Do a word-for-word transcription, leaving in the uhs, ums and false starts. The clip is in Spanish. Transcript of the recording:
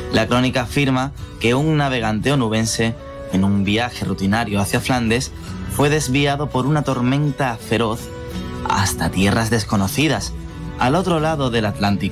La crónica afirma que un navegante onubense, en un viaje rutinario hacia Flandes, fue desviado por una tormenta feroz hasta tierras desconocidas, al otro lado del Atlántico.